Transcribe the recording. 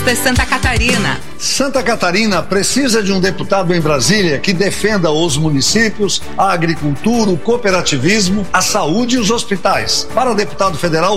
Pelotas, Santa Catarina. Santa Catarina precisa de um deputado em Brasília que defenda os municípios, a agricultura, o cooperativismo, a saúde e os hospitais. Para deputado federal,